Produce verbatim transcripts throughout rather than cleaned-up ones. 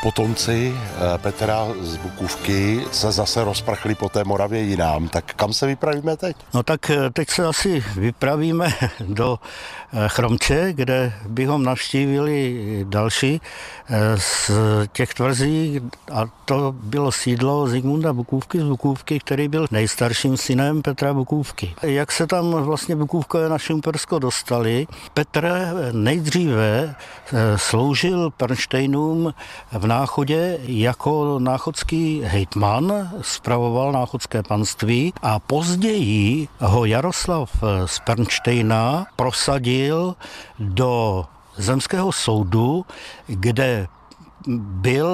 Potomci Petra z Bukůvky se zase rozprchli po té Moravě jinám. Tak kam se vypravíme teď? No tak teď se asi vypravíme do Chromče, kde bychom navštívili další z těch tvrzí, a to bylo sídlo Zikmunda Bukůvky z Bukůvky, který byl nejstarším synem Petra Bukůvky. Jak se tam vlastně Bukůvkové na Šumpersko dostali? Petr nejdříve sloužil Pernštejnům v Náchodě jako náchodský hejtman, spravoval náchodské panství a později ho Jaroslav z Pernštejna prosadil do zemského soudu, kde byl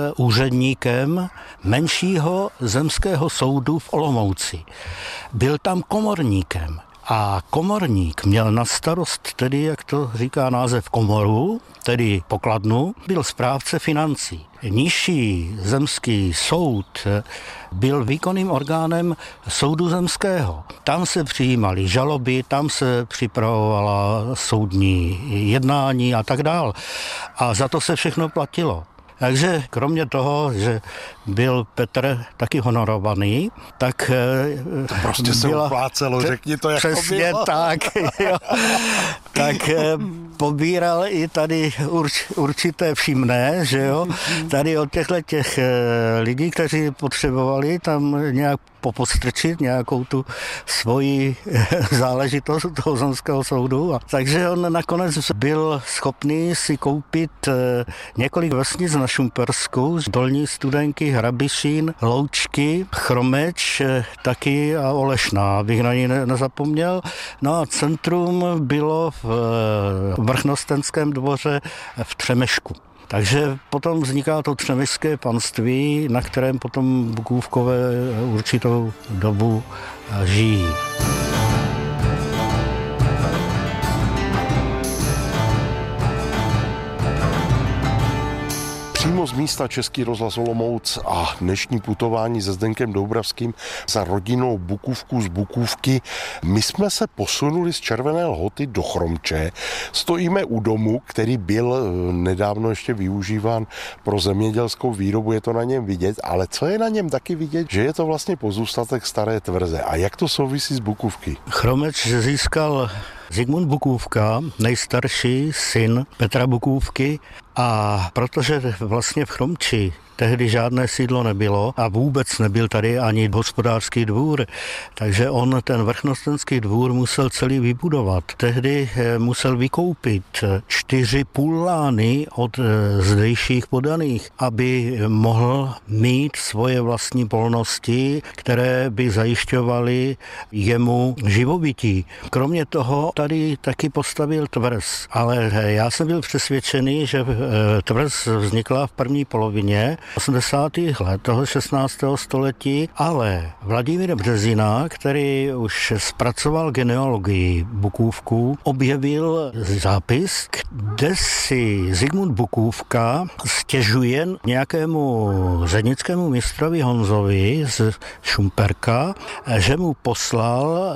úředníkem menšího zemského soudu v Olomouci. Byl tam komorníkem. A komorník měl na starost tedy, jak to říká název, komoru, tedy pokladnu, byl správce financí. Nižší zemský soud byl výkonným orgánem soudu zemského. Tam se přijímaly žaloby, tam se připravovala soudní jednání a tak dál. A za to se všechno platilo. Takže kromě toho, že byl Petr taky honorovaný, tak to prostě se byla, uplácelo, řekni to, jak přesně to bylo. tak, jo. Tak pobíral i tady urč, určité všimné, že jo, tady od těchto těch lidí, kteří potřebovali tam nějak popostrčit nějakou tu svoji záležitost toho zemského soudu. A takže on nakonec byl schopný si koupit několik vesnic na Šumpersku, Dolní Studenky, Hrabišín, Loučky, Chromeč, taky a Olešná, abych na ní nezapomněl. No a centrum bylo v Vrchnostenském dvoře v Třemešku. Takže potom vzniká to třemešské panství, na kterém potom Bukůvkové určitou dobu žijí. Přímo z místa Český rozhlas Olomouc a dnešní putování se Zdenkem Doubravským za rodinou Bukůvků z Bukůvky. My jsme se posunuli z Červené Lhoty do Chromče. Stojíme u domu, který byl nedávno ještě využíván pro zemědělskou výrobu, je to na něm vidět, ale co je na něm taky vidět, že je to vlastně pozůstatek staré tvrze. A jak to souvisí s Bukůvky? Chromeč získal Zikmund Bukůvka, nejstarší syn Petra Bukůvky, a protože vlastně v Chromči tehdy žádné sídlo nebylo a vůbec nebyl tady ani hospodářský dvůr, takže on ten vrchnostenský dvůr musel celý vybudovat. Tehdy musel vykoupit čtyři půllány od zdejších podaných, aby mohl mít svoje vlastní polnosti, které by zajišťovaly jemu živobytí. Kromě toho tady taky postavil tvrz, ale já jsem byl přesvědčený, že tvrz vznikla v první polovině osmdesátých let toho šestnáctého století, ale Vladimír Březina, který už zpracoval genealogii Bukůvků, objevil zápis, kde si Zikmund Bukůvka stěžuje nějakému řednickému mistrovi Honzovi z Šumperka, že mu poslal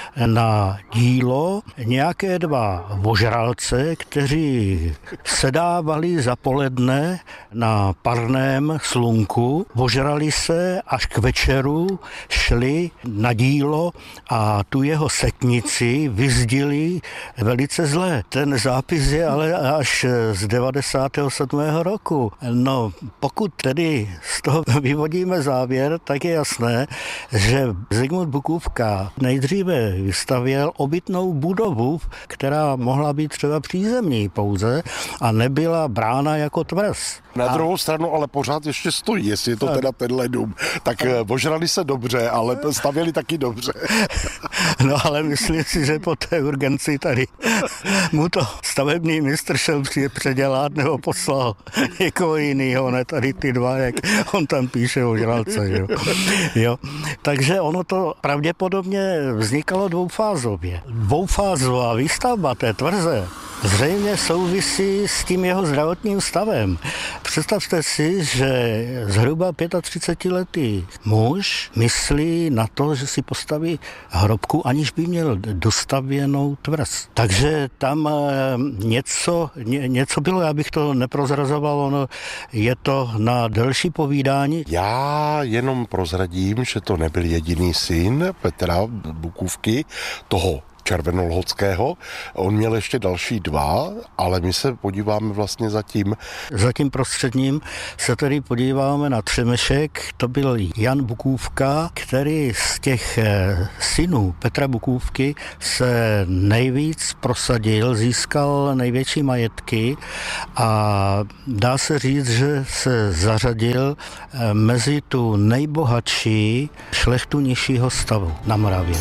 na dílo nějaké dva vožralce, kteří sedávali za poledne na parném slunku, vožrali se, až k večeru šli na dílo a tu jeho setnici vyzdili velice zle. Ten zápis je ale až z devadesátého sedmého roku. No, pokud tedy z toho vyvodíme závěr, tak je jasné, že Zikmund Bukůvka nejdříve vystavěl obytnou budovu, která mohla být třeba přízemní pouze a nebyla brána jako tvrz. Na a... druhou stranu ale pořád ještě stojí, jestli je to teda tenhle dům. Tak ožrali se dobře, ale stavěli taky dobře. No ale myslím si, že po té urgenci tady mu to stavební mistr šel předělat nebo poslal někoho jinýho, ne tady ty dva, jak on tam píše o žralce. Jo. Jo. Takže ono to pravděpodobně vznikalo dvoufázově. Dvoufázová výstavba té tvrze zřejmě souvisí s tím jeho zdravotním stavem. Představte si, že zhruba třicetiletý muž myslí na to, že si postaví hrobku, aniž by měl dostavěnou tvrz. Takže tam něco, ně, něco bylo, já bych to neprozrazoval, ono je to na delší povídání. Já jenom prozradím, že to nebyl jediný syn Petra Bukůvky, toho Červenolhodského. On měl ještě další dva, ale my se podíváme vlastně za tím. Za tím prostředním se tedy podíváme na Třemešek. To byl Jan Bukůvka, který z těch synů Petra Bukůvky se nejvíc prosadil, získal největší majetky a dá se říct, že se zařadil mezi tu nejbohatší šlechtu nižšího stavu na Moravě.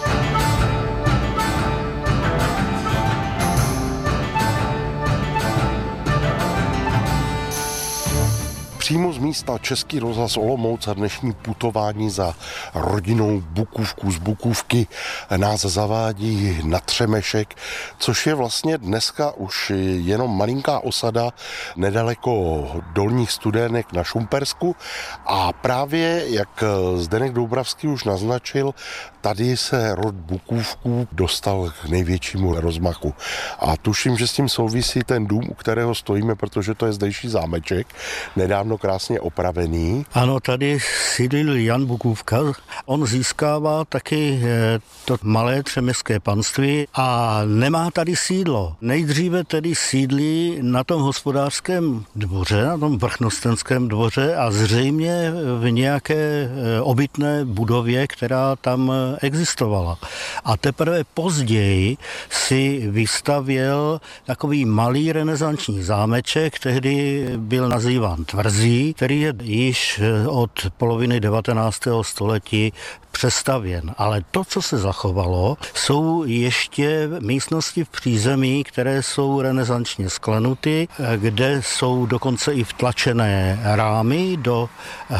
Přímo z místa Český rozhlas Olomouc a dnešní putování za rodinou Bukůvků z Bukůvky nás zavádí na Třemešek, což je vlastně dneska už jenom malinká osada nedaleko Dolních Studenek na Šumpersku a právě, jak Zdeněk Doubravský už naznačil, tady se rod Bukůvků dostal k největšímu rozmachu. A tuším, že s tím souvisí ten dům, u kterého stojíme, protože to je zdejší zámeček, nedávno krásně opravený. Ano, tady sídlil Jan Bukůvka. On získává taky to malé třemeské panství a nemá tady sídlo. Nejdříve tedy sídlí na tom hospodářském dvoře, na tom vrchnostenském dvoře a zřejmě v nějaké obytné budově, která tam existovala. A teprve později si vystavěl takový malý renesanční zámeček, tehdy byl nazýván Tvrzí, který je již od poloviny devatenáctého století přestavěn. Ale to, co se zachovalo, jsou ještě místnosti v přízemí, které jsou renesančně sklenuty, kde jsou dokonce i vtlačené rámy do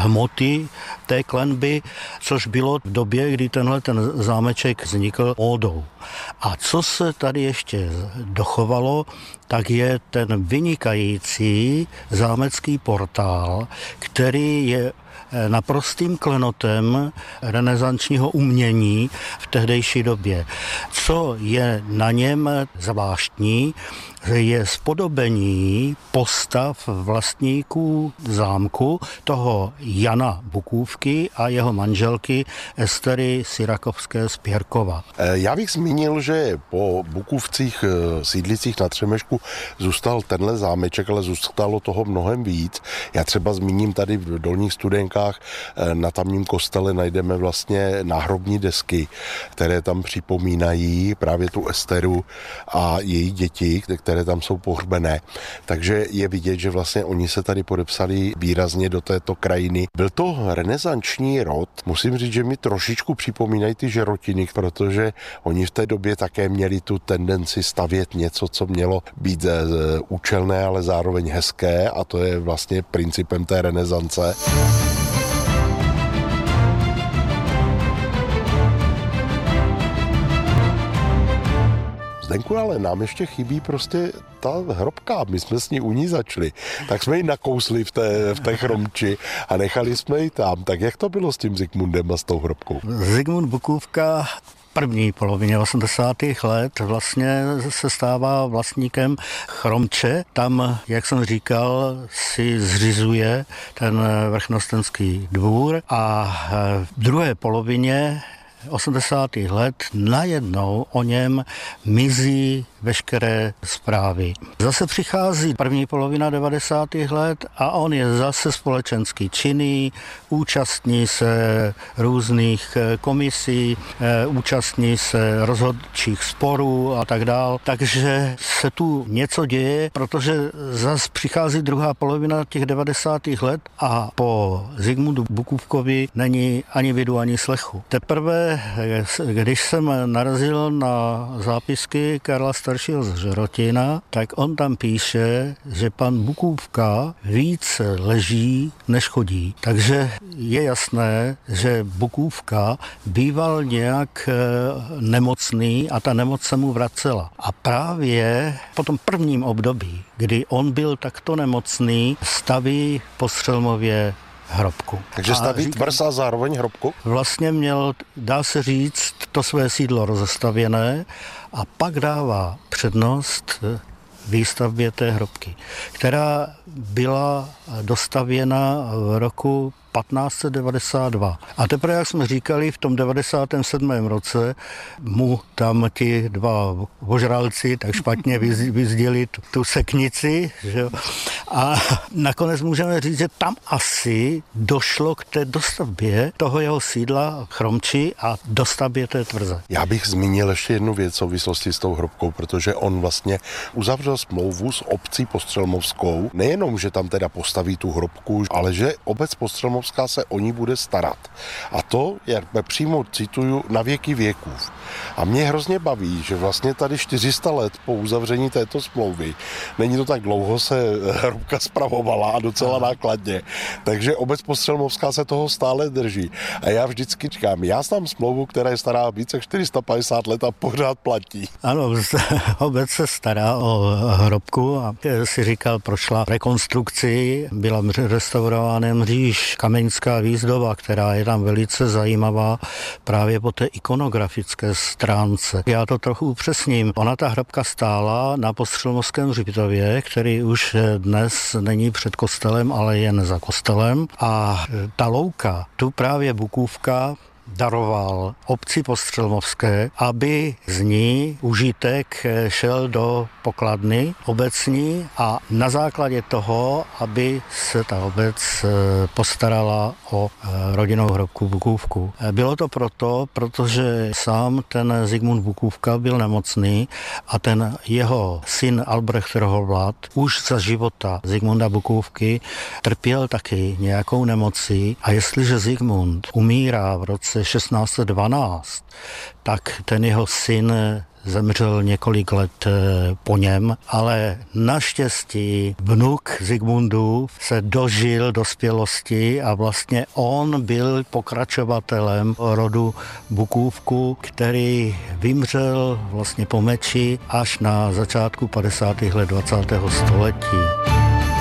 hmoty té klenby, což bylo v době, kdy tenhle ten zámeček vznikl módou. A co se tady ještě dochovalo, tak je ten vynikající zámecký portál, který je naprostým klenotem renesančního umění v tehdejší době. Co je na něm zvláštní, je spodobení postav vlastníků zámku, toho Jana Bukůvky a jeho manželky Estery Syrakovské z Pěrkova. Já bych zmínil, že po Bukůvcích sídlicích na Třemešku zůstal tenhle zámeček, ale zůstalo toho mnohem víc. Já třeba zmíním tady v Dolních Studenkách na tamním kostele najdeme vlastně náhrobní desky, které tam připomínají právě tu Esteru a její děti, které tam jsou pohřbené. Takže je vidět, že vlastně oni se tady podepsali výrazně do této krajiny. Byl to renesanční rod. Musím říct, že mi trošičku připomínají ty žerotiny, protože oni v té době také měli tu tendenci stavět něco, co mělo být účelné, ale zároveň hezké, a to je vlastně principem té renesance. Zdenku, ale nám ještě chybí prostě ta hrobka. My jsme s ní u ní začali. Tak jsme ji nakousli v té, v té Chromči a nechali jsme ji tam. Tak jak to bylo s tím Zikmundem a s tou hrobkou? Zikmund Bukůvka první polovině osmdesátých let vlastně se stává vlastníkem Chromče. Tam, jak jsem říkal, si zřizuje ten vrchnostenský dvůr a v druhé polovině osmdesátých let najednou o něm mizí veškeré zprávy. Zase přichází první polovina devadesátých let a on je zase společensky činný, účastní se různých komisí, účastní se rozhodčích sporů a tak dál. Takže se tu něco děje, protože zase přichází druhá polovina těch devadesátých let a po Zikmundu Bukůvkovi není ani vidu, ani slechu. Teprve víte, když jsem narazil na zápisky Karla staršího z Žerotina, tak on tam píše, že pan Bukůvka víc leží, než chodí. Takže je jasné, že Bukůvka býval nějak nemocný a ta nemoc se mu vracela. A právě po tom prvním období, kdy on byl takto nemocný, staví po Střelmově hrobku. Takže staví tvrz a zároveň hrobku? Vlastně měl, dá se říct, to své sídlo rozestavěné a pak dává přednost výstavbě té hrobky, která byla dostavěna v roku patnáct set devadesát dva. A teprve, jak jsme říkali, v tom devadesátém sedmém roce mu tam ti dva ožralci tak špatně vyzděli tu seknici. Že? A nakonec můžeme říct, že tam asi došlo k té dostavbě toho jeho sídla Chromči a dostavbě té tvrze. Já bych zmínil ještě jednu věc v souvislosti s tou hrobkou, protože on vlastně uzavřel smlouvu s obcí Postřelmovskou. Nejenom, že tam teda postaví tu hrobku, ale že obec Postřelmovská se o ní bude starat. A to, jak přímo cituju, na věky věků. A mě hrozně baví, že vlastně tady čtyři sta let po uzavření této smlouvy, není to tak dlouho, se hrobka spravovala a docela nákladně. Takže obec Postřelmovská se toho stále drží. A já vždycky říkám, já znám smlouvu, která je stará více jak čtyři sta padesát let a pořád platí. Ano, obec se stará o hrobku a si říkal, prošla rekonstrukci, byla restaurována mříž, kamenská výzdoba, která je tam velice zajímavá právě po té ikonografické stránce. Já to trochu upřesním. Ona ta hrobka stála na Postřelmovském hřbitově, který už dnes není před kostelem, ale jen za kostelem. A ta louka, tu právě Bukůvka daroval obci Postřelmovské, aby z ní užitek šel do pokladny obecní a na základě toho, aby se ta obec postarala o rodinnou hrobku Bukůvku. Bylo to proto, protože sám ten Zikmund Bukůvka byl nemocný a ten jeho syn Albrecht Rohovlat už za života Zikmunda Bukůvky trpěl taky nějakou nemocí a jestliže Zikmund umírá v roce šestnáct set dvanáct, tak ten jeho syn zemřel několik let po něm, ale naštěstí vnuk Zikmundu se dožil dospělosti a vlastně on byl pokračovatelem rodu Bukůvku, který vymřel vlastně po meči až na začátku padesátých let dvacátého století.